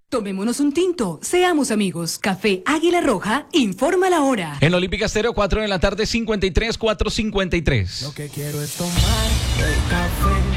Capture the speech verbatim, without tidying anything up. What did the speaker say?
Tomémonos un tinto, seamos amigos. Café Águila Roja, informa la hora. En Olímpica Estéreo, cuatro de la tarde, cincuenta y tres, cuatro cincuenta y tres. Lo que quiero es tomar el café